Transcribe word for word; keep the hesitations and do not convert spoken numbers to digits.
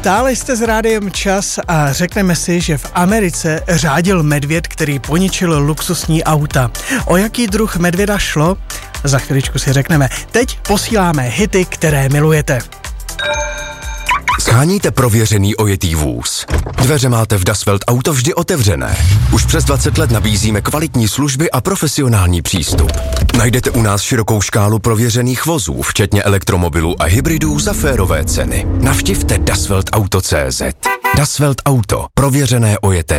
Stále jste s Rádiem Čas a řekneme si, že v Americe řádil medvěd, který poničil luxusní auta. O jaký druh medvěda šlo? Za chviličku si řekneme. Teď posíláme hity, které milujete. Sháníte prověřený ojetý vůz. Dveře máte v Das Welt Auto vždy otevřené. Už přes dvacet let nabízíme kvalitní služby a profesionální přístup. Najdete u nás širokou škálu prověřených vozů, včetně elektromobilů a hybridů za férové ceny. Navštivte dasweltauto tečka cé zet. Das Welt Auto. Prověřené ojeté